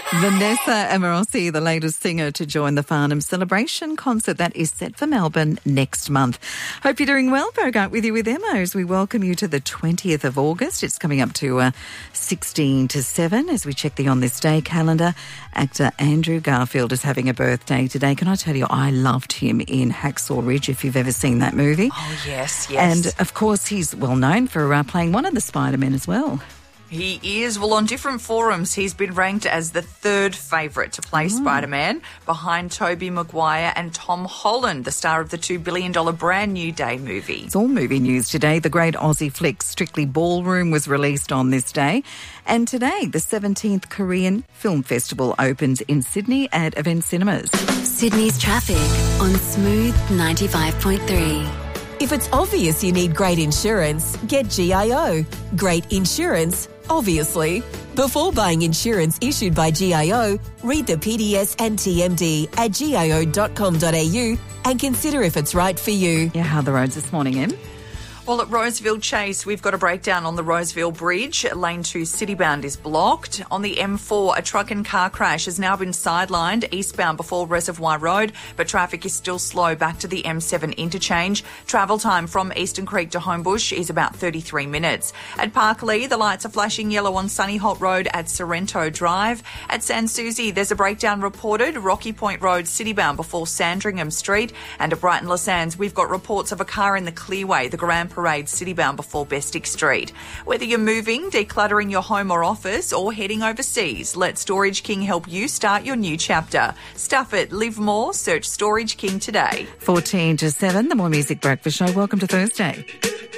Vanessa Amorosi, the latest singer to join the Farnham Celebration concert that is set for Melbourne next month. Hope you're doing well. Bogart with you with Emma as we welcome you to the 20th of August. It's coming up to 16 to 7 as we check the On This Day calendar. Actor Andrew Garfield is having a birthday today. Can I tell you, I loved him in Hacksaw Ridge, if you've ever seen that movie. Oh, yes. And, of course, he's well known for playing one of the Spider-Men as well. He is. Well, on different forums, he's been ranked as the third favourite to play Spider-Man, behind Tobey Maguire and Tom Holland, the star of the $2 billion Brand New Day movie. It's all movie news today. The great Aussie flick Strictly Ballroom was released on this day. And today, the 17th Korean Film Festival opens in Sydney at Event Cinemas. Sydney's traffic on Smooth 95.3. If it's obvious you need great insurance, get GIO. Great insurance, obviously. Before buying insurance issued by GIO, read the PDS and TMD at gio.com.au and consider if it's right for you. Yeah, how are the roads this morning, Em? Well, at Roseville Chase, we've got a breakdown on the Roseville Bridge. Lane 2 citybound is blocked. On the M4, a truck and car crash has now been sidelined eastbound before Reservoir Road, but traffic is still slow back to the M7 interchange. Travel time from Eastern Creek to Homebush is about 33 minutes. At Parklea, the lights are flashing yellow on Sunny Holt Road at Sorrento Drive. At Sans Souci, there's a breakdown reported, Rocky Point Road citybound before Sandringham Street. And at Brighton Les Sands, we've got reports of a car in the Clearway, the Grand Parade citybound before Bestick Street. Whether you're moving, decluttering your home or office, or heading overseas, let Storage King help you start your new chapter. Stuff it, live more, search Storage King today. 14 to 7, the More Music Breakfast Show. Welcome to Thursday.